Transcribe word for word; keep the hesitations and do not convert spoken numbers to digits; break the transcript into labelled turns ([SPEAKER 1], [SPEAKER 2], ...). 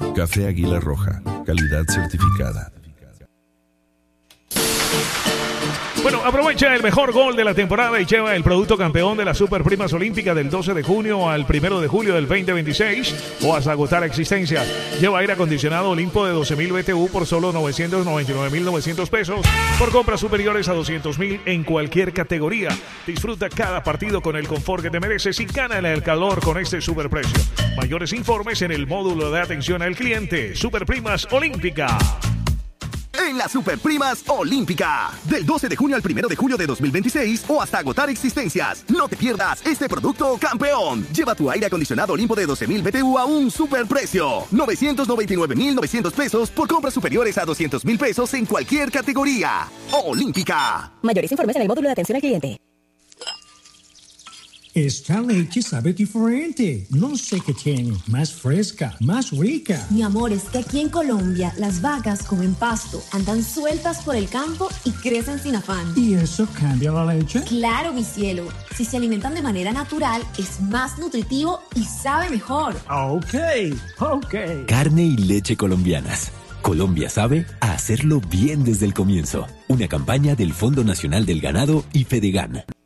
[SPEAKER 1] Café Águila Roja, calidad certificada.
[SPEAKER 2] Bueno, aprovecha el mejor gol de la temporada y lleva el producto campeón de las Super Primas Olímpicas del doce de junio al primero de julio del veinte veintiséis o hasta agotar existencias. Lleva aire acondicionado Olimpo de doce mil B T U por solo novecientos noventa y nueve mil novecientos pesos por compras superiores a doscientos mil en cualquier categoría. Disfruta cada partido con el confort que te mereces y gánale el calor con este superprecio. Mayores informes en el módulo de atención al cliente. Super Primas Olímpica.
[SPEAKER 3] En las Super Primas Olímpica, del doce de junio al primero de julio de dos mil veintiséis o hasta agotar existencias. No te pierdas este producto campeón. Lleva tu aire acondicionado Olimpo de doce mil B T U a un superprecio. novecientos noventa y nueve mil novecientos pesos por compras superiores a doscientos mil pesos en cualquier categoría. Olímpica.
[SPEAKER 4] Mayores informes en el módulo de atención al cliente.
[SPEAKER 5] Esta leche sabe diferente. No sé qué tiene. Más fresca, más rica.
[SPEAKER 6] Mi amor, es que aquí en Colombia las vacas comen pasto, andan sueltas por el campo y crecen sin afán.
[SPEAKER 5] ¿Y eso cambia la leche?
[SPEAKER 6] Claro, mi cielo. Si se alimentan de manera natural, es más nutritivo y sabe mejor.
[SPEAKER 5] Ok, ok.
[SPEAKER 7] Carne y leche colombianas. Colombia sabe a hacerlo bien desde el comienzo. Una campaña del Fondo Nacional del Ganado y Fedegan.